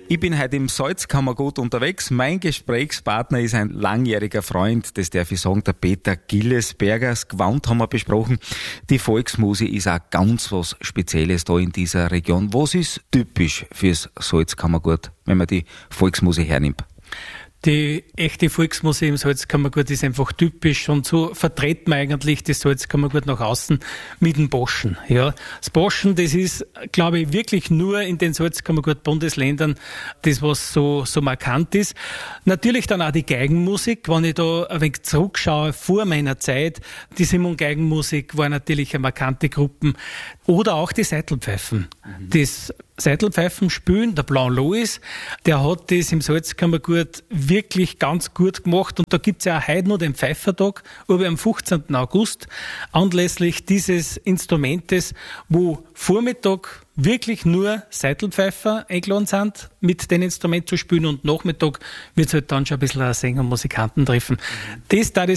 Ich bin heute im Salzkammergut unterwegs. Mein Gesprächspartner ist ein langjähriger Freund, das darf ich sagen, der Peter Gillesberger. Das Gewand haben wir besprochen. Die Volksmusik ist auch ganz was Spezielles da in dieser Region. Was ist typisch fürs Salzkammergut, wenn man die Volksmusik hernimmt? Die echte Volksmusik im Salzkammergut ist einfach typisch und so vertreten wir eigentlich das Salzkammergut nach außen mit dem Boschen. Ja, das Boschen, das ist, glaube ich, wirklich nur in den Salzkammergut-Bundesländern das, was so markant ist. Natürlich dann auch die Geigenmusik, wenn ich da ein wenig zurückschaue vor meiner Zeit. Die Simon-Geigenmusik war natürlich eine markante Gruppe. Oder auch die Saitelpfeifen. Das Saitelpfeifen spielen, der Blanc Louis, der hat das im Salzkammergut wirklich ganz gut gemacht. Und da gibt's ja auch heute noch den Pfeifertag, aber am 15. August, anlässlich dieses Instrumentes, wo Vormittag wirklich nur Saitelpfeifer eingeladen sind, mit dem Instrument zu spielen, und Nachmittag wird's halt dann schon ein bisschen ein Sänger und Musikanten treffen. Das